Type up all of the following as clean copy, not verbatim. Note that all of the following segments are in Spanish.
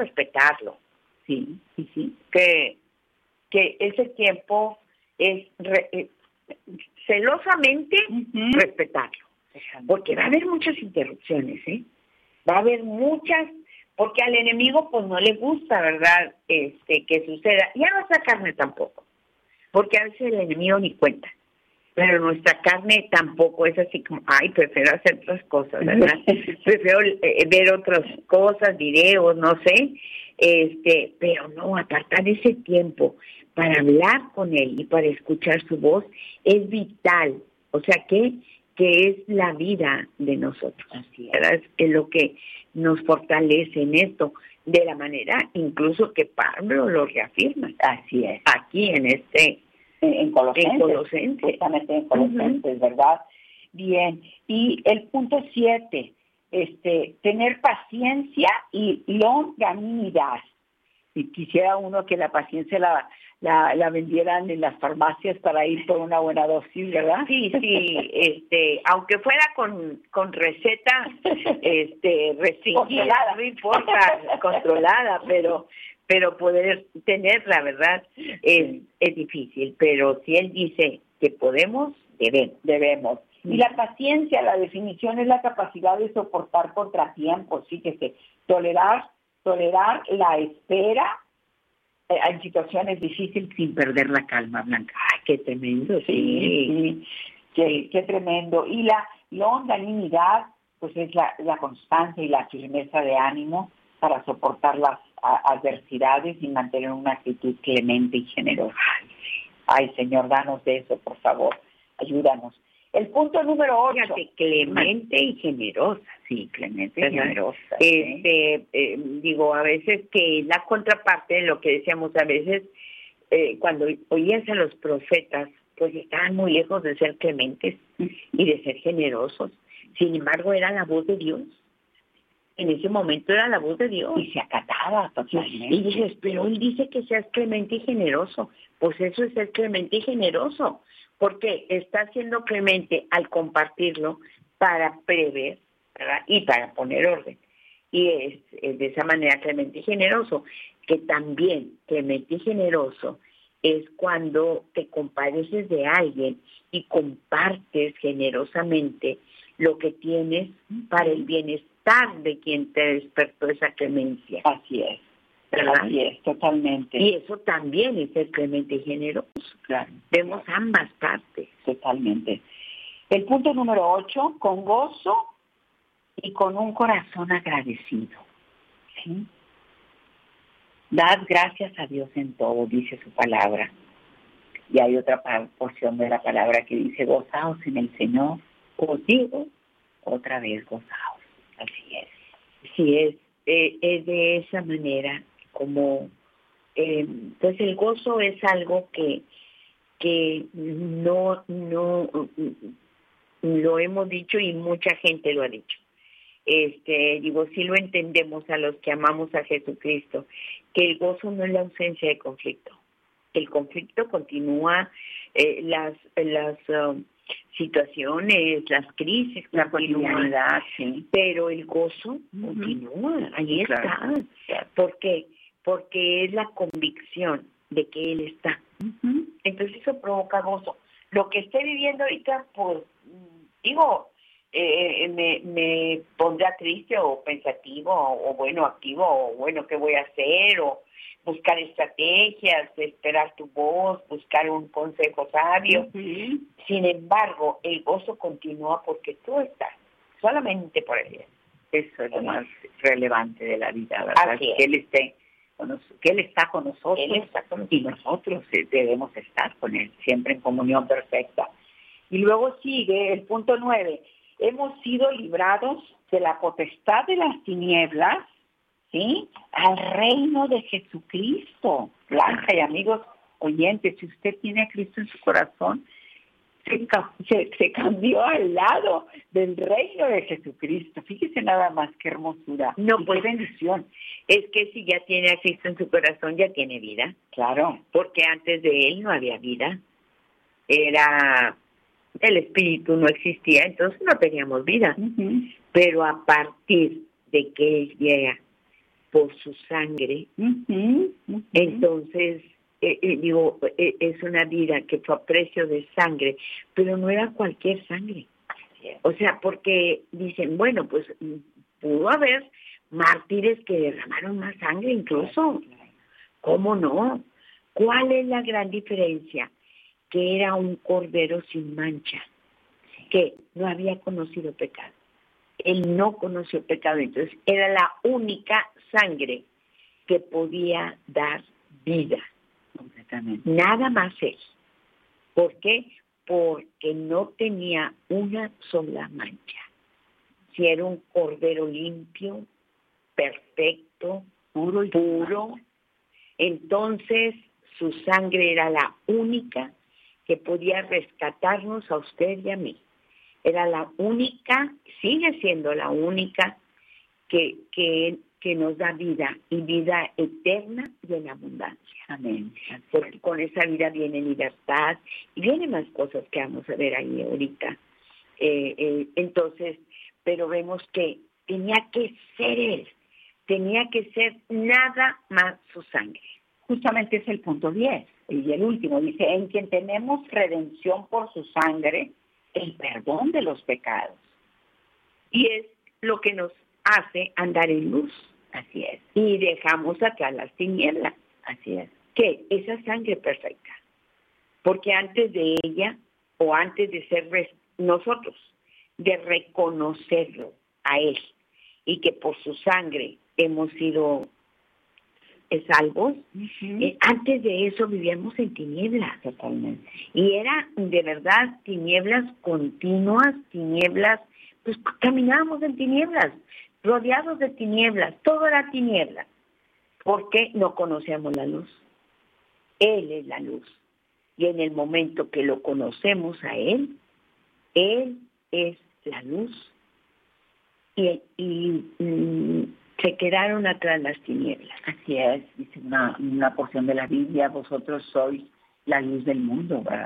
respetarlo. Sí, sí, sí. Que ese tiempo es celosamente respetarlo. Porque va a haber muchas interrupciones, ¿eh? Va a haber muchas, porque al enemigo pues no le gusta, ¿verdad? Que suceda. Y a nuestra carne tampoco. Porque a veces el enemigo ni cuenta. Pero nuestra carne tampoco es así como, prefiero hacer otras cosas, ¿verdad? Prefiero ver otras cosas, videos, no sé. Pero no, apartar ese tiempo para hablar con él y para escuchar su voz es vital. O sea, que es la vida de nosotros. Así es. ¿Verdad? Es lo que nos fortalece en esto, de la manera incluso que Pablo lo reafirma. Así es. Aquí en Colosenses. Justamente en Colosenses, ¿verdad? Bien. Y el punto 7, tener paciencia y longanimidad. Y quisiera uno que la paciencia la vendieran en las farmacias para ir por una buena dosis, ¿verdad? Sí, aunque fuera con receta restringida, no importa, controlada, pero poder tenerla, ¿verdad? Es difícil, pero si él dice que podemos, debemos. Y la paciencia, la definición es la capacidad de soportar contratiempos, fíjese, tolerar la espera en situaciones difíciles sin perder la calma, Blanca. ¡Ay, qué tremendo! Sí. Qué tremendo. Y la longanimidad, pues es la constancia y la firmeza de ánimo para soportar las adversidades y mantener una actitud clemente y generosa. Ay, Señor, danos de eso, por favor. Ayúdanos. El punto número 8. Fíjate, clemente y generosa. Sí, clemente y generosa. Digo, a veces que es la contraparte de lo que decíamos, a veces cuando oías a los profetas, pues estaban muy lejos de ser clementes y de ser generosos. Sin embargo, era la voz de Dios. En ese momento era la voz de Dios. Y se acataba totalmente. Y dices, pero él dice que seas clemente y generoso. Pues eso es ser clemente y generoso. Porque está siendo clemente al compartirlo para prever, ¿verdad? Y para poner orden. Y es de esa manera clemente y generoso. Que también clemente y generoso es cuando te compadeces de alguien y compartes generosamente lo que tienes para el bienestar de quien te despertó esa clemencia. Así es. ¿Verdad? Así es, totalmente. Y eso también es ser clemente y generoso. Claro. Vemos ambas partes. Totalmente. El punto número 8, con gozo y con un corazón agradecido. ¿Sí? Dad gracias a Dios en todo, dice su palabra. Y hay otra porción de la palabra que dice, gozaos en el Señor. Os digo, otra vez gozaos. Así es. Sí, es de esa manera como, pues el gozo es algo que no lo hemos dicho y mucha gente lo ha dicho. Digo, sí lo entendemos a los que amamos a Jesucristo, que el gozo no es la ausencia de conflicto. El conflicto continúa, las situaciones, las crisis, la cotidianidad, sí. Pero el gozo continúa, ahí claro. está. ¿Por qué? Porque es la convicción de que Él está. Entonces eso provoca gozo. Lo que esté viviendo ahorita, pues, digo, me pondrá triste o pensativo o bueno, activo o bueno, ¿qué voy a hacer? O buscar estrategias, esperar tu voz, buscar un consejo sabio. Sin embargo, el gozo continúa porque tú estás, solamente por Él. Eso es lo más relevante de la vida, ¿verdad? Así es. Que Él está con nosotros, y nosotros debemos estar con Él, siempre en comunión perfecta. Y luego sigue el punto 9. Hemos sido librados de la potestad de las tinieblas, ¿sí? Al reino de Jesucristo. Blanca y amigos oyentes, si usted tiene a Cristo en su corazón, se cambió al lado del reino de Jesucristo. Fíjese nada más qué hermosura. No, pues qué bendición. Es que si ya tiene a Cristo en su corazón, ya tiene vida. Claro. Porque antes de Él no había vida. El Espíritu no existía, entonces no teníamos vida. Pero a partir de que Él llega por su sangre. Entonces, es una vida que fue a precio de sangre, pero no era cualquier sangre. O sea, porque dicen, bueno, pues pudo haber mártires que derramaron más sangre incluso. ¿Cómo no? ¿Cuál es la gran diferencia? Que era un cordero sin mancha, que no había conocido pecado. Él no conoció pecado, entonces era la única sangre que podía dar vida. Completamente. Nada más él. ¿Por qué? Porque no tenía una sola mancha. Si era un cordero limpio, perfecto, puro, entonces su sangre era la única que podía rescatarnos a usted y a mí. Era la única, sigue siendo la única que nos da vida, y vida eterna y en abundancia. Amén. Porque con esa vida viene libertad y vienen más cosas que vamos a ver ahí ahorita. Entonces, pero vemos que tenía que ser él, tenía que ser nada más su sangre. Justamente es el punto 10, y el último, dice, en quien tenemos redención por su sangre, el perdón de los pecados. Y es lo que nos hace andar en luz. Así es. Y dejamos atrás las tinieblas. Así es. ¿Qué? Esa sangre perfecta. Porque antes de ella, o antes de ser nosotros, de reconocerlo a él, y que por su sangre hemos sido salvos, antes de eso vivíamos en tinieblas. Totalmente. Y era de verdad tinieblas continuas, tinieblas, pues caminábamos en tinieblas, rodeados de tinieblas, todo era tinieblas, porque no conocíamos la luz. Él es la luz. Y en el momento que lo conocemos a Él es la luz. Y se quedaron atrás las tinieblas. Así es, dice una porción de la Biblia, vosotros sois la luz del mundo, ¿verdad?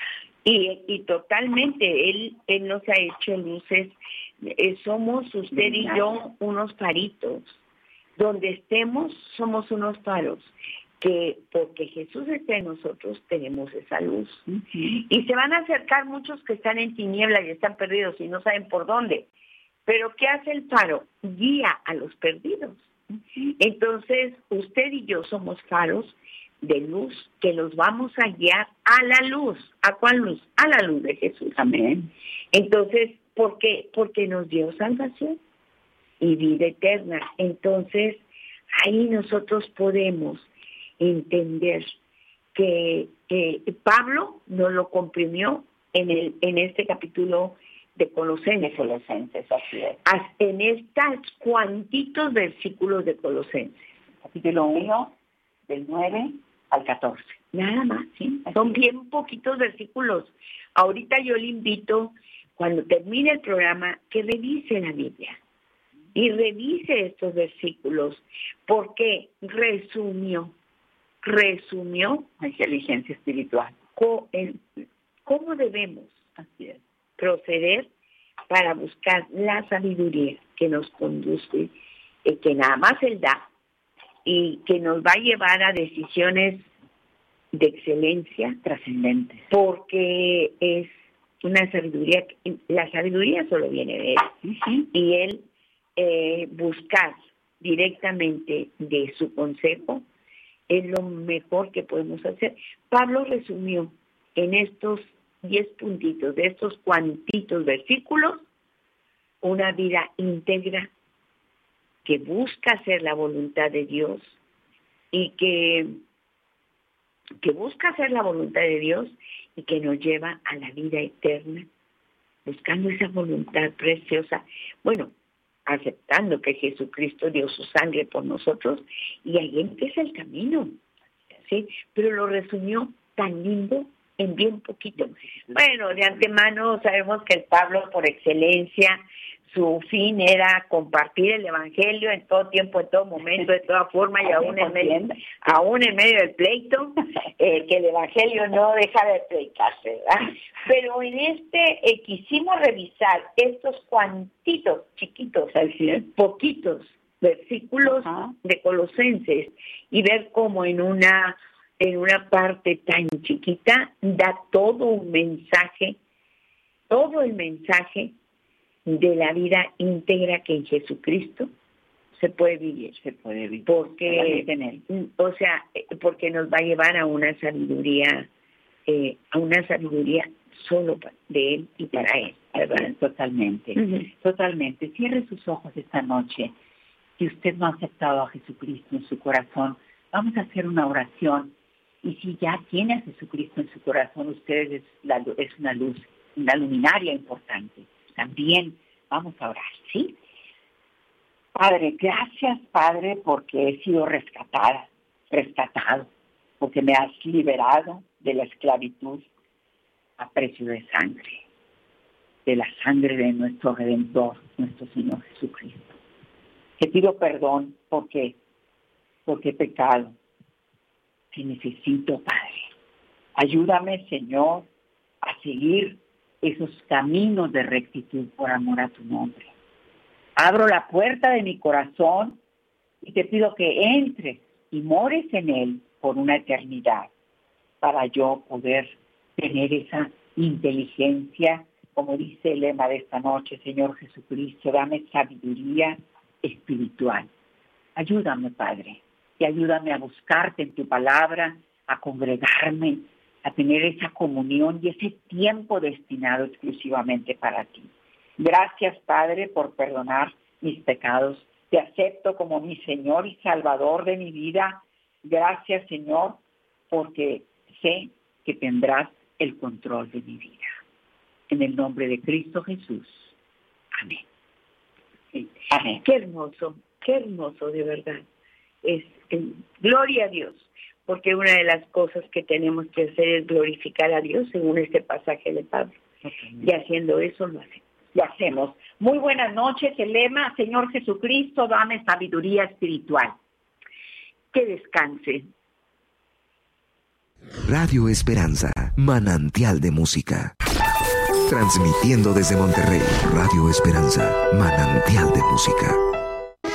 Y totalmente, Él nos ha hecho luces. Somos usted y yo unos faritos. Donde estemos, somos unos faros. Que porque Jesús está en nosotros, tenemos esa luz. Y se van a acercar muchos que están en tinieblas y están perdidos y no saben por dónde. Pero ¿qué hace el faro? Guía a los perdidos. Entonces, usted y yo somos faros de luz que los vamos a guiar a la luz. ¿A cuál luz? A la luz de Jesús. Amén. Entonces, ¿por qué? Porque nos dio salvación y vida eterna. Entonces, ahí nosotros podemos entender que Pablo nos lo comprimió en este capítulo de Colosenses. Así es. En estos cuantitos versículos de Colosenses. Capítulo 1, del 9 al 14. Nada más, ¿sí? Son bien poquitos versículos. Ahorita yo le invito, cuando termine el programa, que revise la Biblia. Y revise estos versículos, porque resumió la inteligencia espiritual. ¿Cómo debemos proceder para buscar la sabiduría que nos conduce, que nada más Él da, y que nos va a llevar a decisiones de excelencia trascendentes? Porque es una sabiduría, la sabiduría solo viene de Él, y Él buscar directamente de su consejo es lo mejor que podemos hacer. Pablo resumió en estos 10 puntitos, de estos cuantitos versículos, una vida íntegra que busca hacer la voluntad de Dios y que busca hacer la voluntad de Dios y que nos lleva a la vida eterna, buscando esa voluntad preciosa. Bueno, aceptando que Jesucristo dio su sangre por nosotros, y ahí empieza el camino, ¿sí? Pero lo resumió tan lindo en bien poquito. Bueno, de antemano sabemos que el Pablo, por excelencia, su fin era compartir el Evangelio en todo tiempo, en todo momento, de toda forma, y aún en medio del pleito, que el Evangelio no deja de predicarse, ¿verdad? Pero en quisimos revisar estos cuantitos chiquitos, poquitos versículos de Colosenses y ver cómo en una parte tan chiquita da todo el mensaje de la vida íntegra que en Jesucristo se puede vivir. Porque nos va a llevar a una sabiduría solo de Él y para Él, ¿verdad? Totalmente, totalmente. Cierre sus ojos esta noche. Si usted no ha aceptado a Jesucristo en su corazón, vamos a hacer una oración. Y si ya tiene a Jesucristo en su corazón, usted es una luz, una luminaria importante. También vamos a orar, ¿sí? Padre, gracias, Padre, porque he sido rescatado, porque me has liberado de la esclavitud a precio de sangre, de la sangre de nuestro Redentor, nuestro Señor Jesucristo. Te pido perdón porque he pecado. Te necesito, Padre. Ayúdame, Señor, a seguir esos caminos de rectitud por amor a tu nombre. Abro la puerta de mi corazón y te pido que entres y mores en él por una eternidad, para yo poder tener esa inteligencia, como dice el lema de esta noche, Señor Jesucristo, dame sabiduría espiritual. Ayúdame, Padre, y ayúdame a buscarte en tu palabra, a congregarme, a tener esa comunión y ese tiempo destinado exclusivamente para ti. Gracias, Padre, por perdonar mis pecados. Te acepto como mi Señor y Salvador de mi vida. Gracias, Señor, porque sé que tendrás el control de mi vida. En el nombre de Cristo Jesús. Amén. Sí. Amén. Qué hermoso de verdad. Gloria a Dios, porque una de las cosas que tenemos que hacer es glorificar a Dios según este pasaje de Pablo. Y haciendo eso lo hacemos. Muy buenas noches. El lema, Señor Jesucristo, dame sabiduría espiritual. Que descanse. Radio Esperanza, manantial de música. Transmitiendo desde Monterrey, Radio Esperanza, manantial de música.